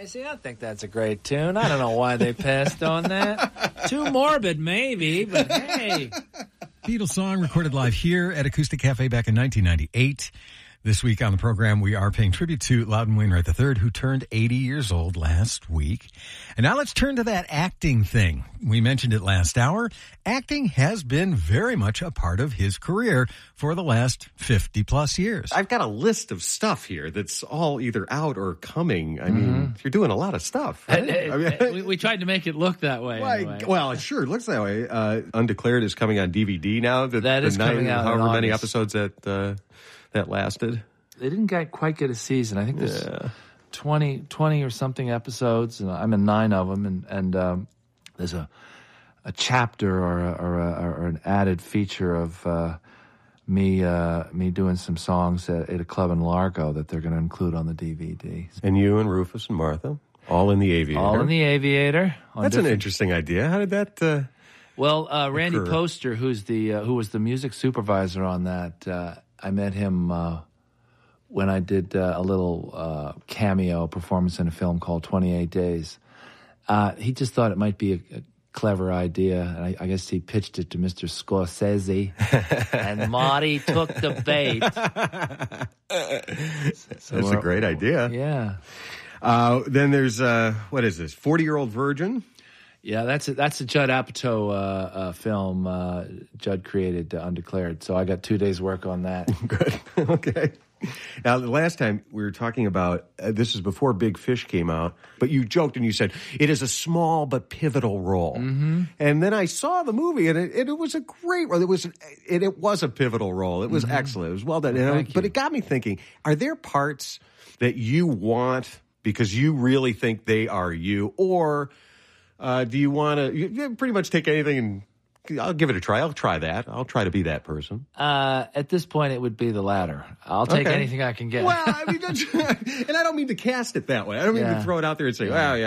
I think that's a great tune. I don't know why they passed on that. Too morbid, maybe, but hey. Beatles song recorded live here at Acoustic Cafe back in 1998. This week on the program, we are paying tribute to Loudon Wainwright III, who turned 80 years old last week. And now let's turn to that acting thing. We mentioned it last hour. Acting has been very much a part of his career for the last 50-plus years. I've got a list of stuff here that's all either out or coming. I mean, you're doing a lot of stuff. Right? We tried to make it look that way. Anyway. Well, it sure looks that way. Undeclared is coming on DVD now. That is coming out however many August. episodes that lasted. They didn't quite get a season. I think there's 20 or something episodes, and I'm in 9 of them. And there's a chapter or an added feature of me doing some songs at a club in Largo that they're going to include on the DVD. And you and Rufus and Martha, all in the Aviator. All in the Aviator. That's an interesting idea. How did that? Well, Randy occur? Poster, who was the music supervisor on that, I met him when I did a little cameo performance in a film called 28 Days. He just thought it might be a clever idea, and I guess he pitched it to Mr. Scorsese, and Marty took the bait. That's a great idea. Yeah. Then there's, what is this, 40-Year-Old Virgin? Yeah, that's a Judd Apatow film Judd created, Undeclared. So I got 2 days' work on that. Good. Okay. Now, the last time we were talking about, this is before Big Fish came out, but you joked and you said, it is a small but pivotal role. Mm-hmm. And then I saw the movie, and it was a great role. It was a pivotal role. It was excellent. It was well done. But it got me thinking, are there parts that you want because you really think they are you, or do you want to pretty much take anything and I'll give it a try. I'll try that. I'll try to be that person. At this point, it would be the latter. I'll take anything I can get. Well, I mean, and I don't mean to cast it that way. I don't mean to throw it out there and say, well, yeah,